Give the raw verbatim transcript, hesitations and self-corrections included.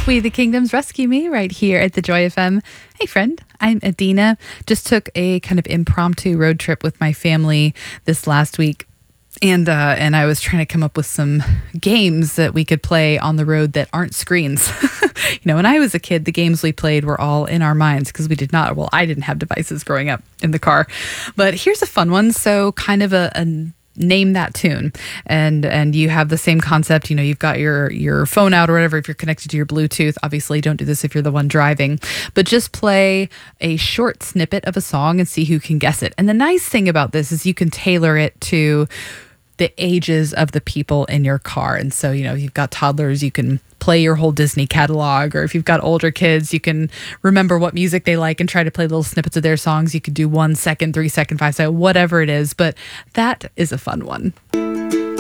We the Kingdoms Rescue Me right here at the Joy F M. Hey friend, I'm Adina. Just took a kind of impromptu road trip with my family this last week. And uh, and I was trying to come up with some games that we could play on the road that aren't screens. You know, when I was a kid, the games we played were all in our minds because we did not, well, I didn't have devices growing up in the car. But here's a fun one. So kind of a, a name that tune, and and you have the same concept. You know, you've got your your phone out or whatever. If you're connected to your Bluetooth, obviously don't do this if you're the one driving, but just play a short snippet of a song and see who can guess it. And the nice thing about this is you can tailor it to the ages of the people in your car. And so, you know, you've got toddlers, you can play your whole Disney catalog, or if you've got older kids, you can remember what music they like and try to play little snippets of their songs. You could do one second, three second, five second, whatever it is, but that is a fun one.